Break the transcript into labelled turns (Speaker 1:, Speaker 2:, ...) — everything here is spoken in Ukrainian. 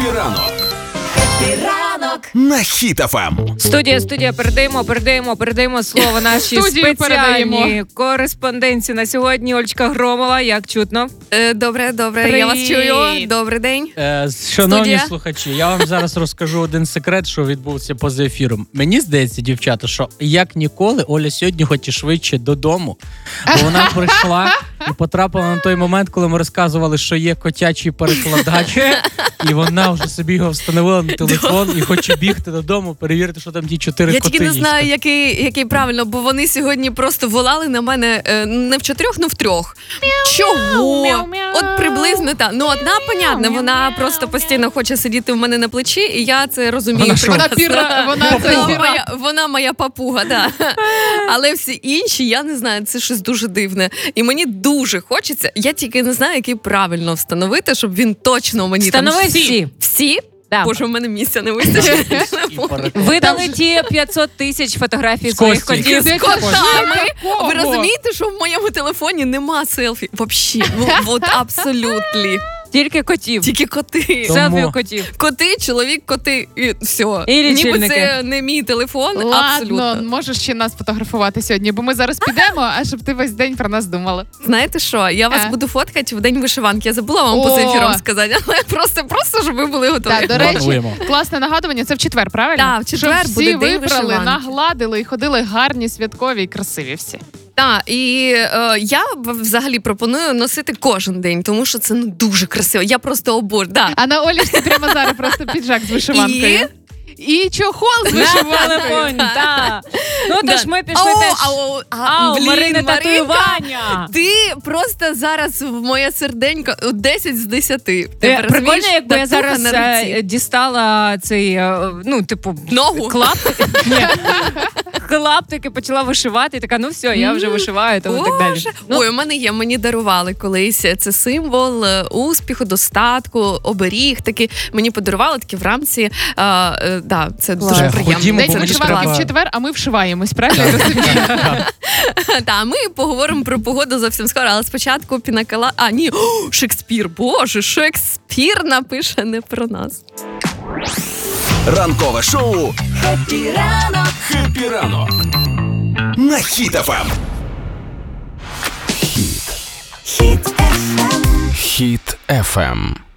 Speaker 1: ранок. На Хіт ФМ.
Speaker 2: Студія, передаємо слово нашій спеціальній кореспонденції на сьогодні. Ольчка Громова, як чутно?
Speaker 3: Добре, я вас чую. Добрий день.
Speaker 4: Шановні слухачі, я вам зараз розкажу один секрет, що відбувся поза ефіром. Мені здається, дівчата, що як ніколи Оля сьогодні хоче швидше додому, бо вона прийшла і потрапила на той момент, коли ми розказували, що є котячий перекладач, і вона вже собі його встановила на телефон і хоче бігти додому, перевірити, що там ті 4 коти.
Speaker 3: Я тільки не знаю, який правильно, бо вони сьогодні просто волали на мене не в 4, но в 3. Чого? От приблизно так. Ну, одна, понятно, вона просто постійно хоче сидіти в мене на плечі, і я це розумію. Вона моя папуга, да. Але всі інші, я не знаю, це щось дуже дивне. І мені дуже хочеться, я тільки не знаю, який правильно встановити, щоб він точно мені там...
Speaker 2: Встанови всі.
Speaker 3: Всі?
Speaker 2: Да.
Speaker 3: Боже, в мене місця не вистачить.
Speaker 2: Видали ті 500 тисяч фотографій своїх котів.
Speaker 3: З котами. Ви розумієте, що в моєму телефоні нема селфі? Вообще, от абсолютно.
Speaker 2: Тільки котів.
Speaker 3: Тільки коти.
Speaker 2: Селфі у котів.
Speaker 3: Коти, чоловік, коти, і все.
Speaker 2: І лічильники.
Speaker 3: Ніби це не мій телефон, абсолютно.
Speaker 5: Ладно, можеш ще нас фотографувати сьогодні, бо ми зараз підемо, а щоб ти весь день про нас думала.
Speaker 3: Знаєте що, я вас буду фоткати в день вишиванки. Я забула вам поза ефіром сказати, але просто, щоб ви були готові.
Speaker 5: Так, до речі, класне нагадування, це в четвер, правильно?
Speaker 3: Так, в четвер
Speaker 5: щоб
Speaker 3: буде
Speaker 5: всі
Speaker 3: день
Speaker 5: випрали,
Speaker 3: вишиванки.
Speaker 5: нагладили і ходили гарні, святкові і красиві всі.
Speaker 3: Так, і я взагалі пропоную носити кожен день, тому що це дуже красиво. Я просто обожнюю. Да.
Speaker 5: А на Олічці прямо зараз просто піджак з вишиванкою. І чохол з вишиванкою.
Speaker 2: Так. Ну, тож ми пішли теж.
Speaker 3: Блін,
Speaker 2: Марина,
Speaker 3: Маринка,
Speaker 2: татуювання.
Speaker 3: ти просто зараз в моє серденько 10 з 10.
Speaker 2: Прикольно, якби я зараз дістала цей,
Speaker 3: ногу.
Speaker 2: Клаптики почала вишивати, і така, ну все, я вже вишиваю, тому так далі.
Speaker 3: Ой, у мене є, мені дарували колись. Це символ успіху, достатку, оберіг такий. Мені подарували такі в рамці. Да, це дуже приємно.
Speaker 5: День вишиванки в четвер, а ми вшиваємось, правильно?
Speaker 3: Так, ми поговоримо про погоду зовсім скоро, але спочатку пінакала... А, ні, Шекспір, боже, Шекспір напише не про нас.
Speaker 1: Ранкове шоу «Хеппі ранок» на Хіт ФМ. Хіт ФМ.